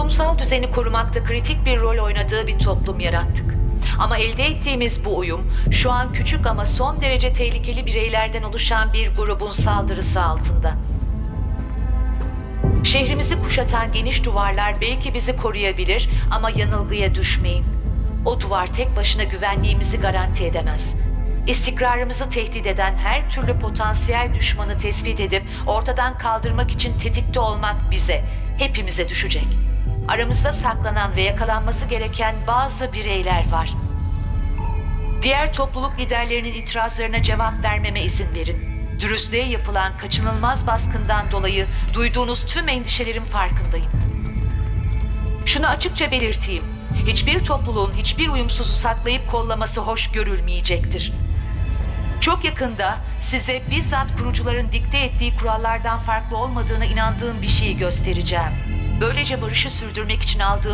Kurumsal düzeni korumakta kritik bir rol oynadığı bir toplum yarattık. Ama elde ettiğimiz bu uyum, şu an küçük ama son derece tehlikeli bireylerden oluşan bir grubun saldırısı altında. Şehrimizi kuşatan geniş duvarlar belki bizi koruyabilir ama yanılgıya düşmeyin. O duvar tek başına güvenliğimizi garanti edemez. İstikrarımızı tehdit eden her türlü potansiyel düşmanı tespit edip ortadan kaldırmak için tetikte olmak bize, hepimize düşecek. Aramızda saklanan ve yakalanması gereken bazı bireyler var. Diğer topluluk liderlerinin itirazlarına cevap vermeme izin verin. Dürüstlüğe yapılan kaçınılmaz baskından dolayı duyduğunuz tüm endişelerin farkındayım. Şunu açıkça belirteyim. Hiçbir topluluğun hiçbir uyumsuzu saklayıp kollaması hoş görülmeyecektir. Çok yakında size bizzat kurucuların dikte ettiği kurallardan farklı olmadığına inandığım bir şeyi göstereceğim. Böylece barışı sürdürmek için aldığım